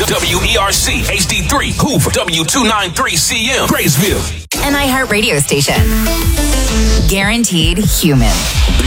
WERC HD3 Hoover, W293CM Graysville. An iHeart radio station. Guaranteed human.